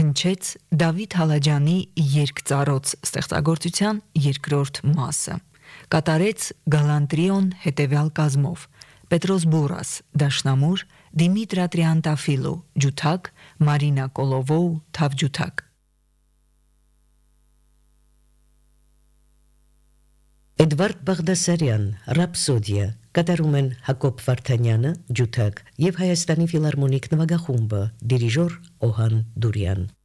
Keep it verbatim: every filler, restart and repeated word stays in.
հնչեց Դավիթ Հալաջյանի երկծառոց ստեղծագործության երկրորդ մասը։ Կատարեց Գալանտրիոն հետևյալ կազմով. Պետրոս Բուրաս, դաշնամուր, Դիմիտրա Տրիանտաֆիլու, ջութակ, Մարինա Կոլովոու, թավջութակ։ Էդվարդ Բաղդասարյան, Ռապսոդիա, կատարում են Հակոբ Վարդանյանը, ջութակ, և Հայաստանի ֆիլհարմոնիկ նվագախումբը, դիրիժոր Օհան Դուրյան։